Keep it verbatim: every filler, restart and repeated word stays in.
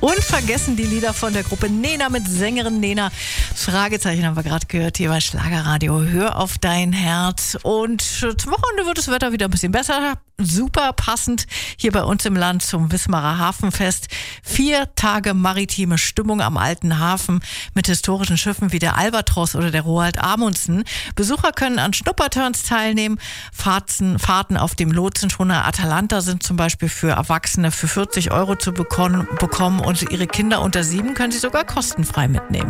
Unvergessen die Lieder von der Gruppe Nena mit Sängerin Nena. Fragezeichen haben wir gerade gehört hier bei Schlagerradio. Hör auf dein Herz. Und zum Wochenende wird das Wetter wieder ein bisschen besser. Super passend hier bei uns im Land zum Wismarer Hafenfest. Vier Tage maritime Stimmung am Alten Hafen mit historischen Schiffen wie der Albatros oder der Roald Amundsen. Besucher können an Schnupperturns teilnehmen. Fahrten, Fahrten auf dem Lotsenschooner Atalanta sind zum Beispiel für Erwachsene für vierzig Euro zu bekommen, bekommen und ihre Kinder unter sieben können sie sogar kostenfrei mitnehmen.